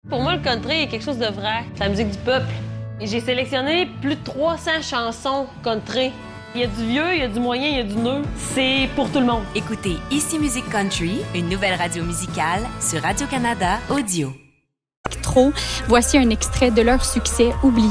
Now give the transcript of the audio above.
Pour moi, le country est quelque chose de vrai. C'est la musique du peuple. Et j'ai sélectionné plus de 300 chansons country. Il y a du vieux, il y a du moyen, il y a du neuf. C'est pour tout le monde. Écoutez Ici Musique Country, une nouvelle radio musicale sur Radio-Canada Audio. Voici un extrait de leur succès oublié.